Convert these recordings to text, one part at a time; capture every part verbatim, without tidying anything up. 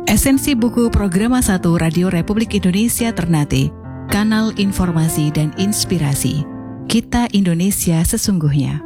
Esensi buku Programa satu Radio Republik Indonesia Ternate, kanal informasi dan inspirasi. Kita Indonesia sesungguhnya.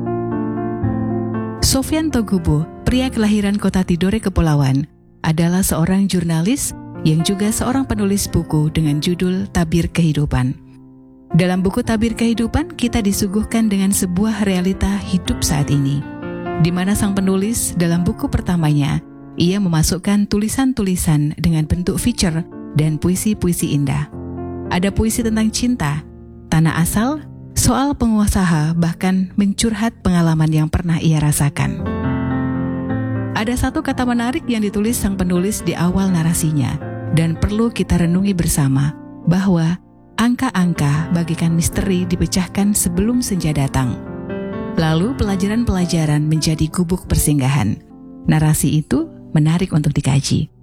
Sofyan Togubo, pria kelahiran kota Tidore Kepulauan, adalah seorang jurnalis yang juga seorang penulis buku dengan judul Tabir Kehidupan. Dalam buku Tabir Kehidupan, kita disuguhkan dengan sebuah realita hidup saat ini, di mana sang penulis dalam buku pertamanya, ia memasukkan tulisan-tulisan dengan bentuk feature dan puisi-puisi indah. Ada puisi tentang cinta, tanah asal, soal pengusaha, bahkan mencurhat pengalaman yang pernah ia rasakan. Ada satu kata menarik yang ditulis sang penulis di awal narasinya, dan perlu kita renungi bersama, bahwa angka-angka bagikan misteri dipecahkan sebelum senja datang. Lalu pelajaran-pelajaran menjadi gubuk persinggahan. Narasi itu menarik untuk dikaji.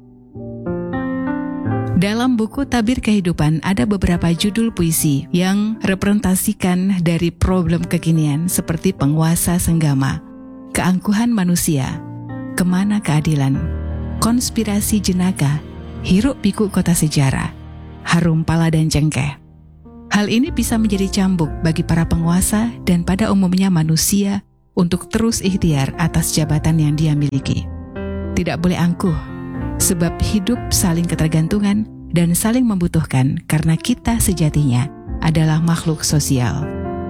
Dalam buku Tabir Kehidupan ada beberapa judul puisi yang representasikan dari problem kekinian seperti penguasa senggama, keangkuhan manusia, kemana keadilan, konspirasi jenaka, hiruk pikuk kota sejarah, harum pala dan cengkeh. Hal ini bisa menjadi cambuk bagi para penguasa dan pada umumnya manusia untuk terus ikhtiar atas jabatan yang dia miliki. Tidak boleh angkuh, sebab hidup saling ketergantungan dan saling membutuhkan karena kita sejatinya adalah makhluk sosial.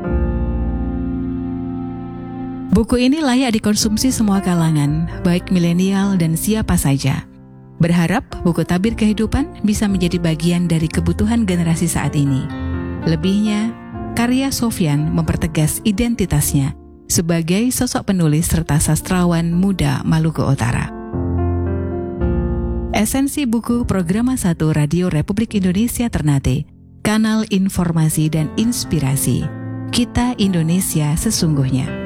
Buku ini layak dikonsumsi semua kalangan, baik milenial dan siapa saja. Berharap buku Tabir Kehidupan bisa menjadi bagian dari kebutuhan generasi saat ini. Lebihnya, karya Sofyan mempertegas identitasnya sebagai sosok penulis serta sastrawan muda Maluku Utara. Esensi buku Programa satu Radio Republik Indonesia Ternate, kanal informasi dan inspirasi. Kita Indonesia sesungguhnya.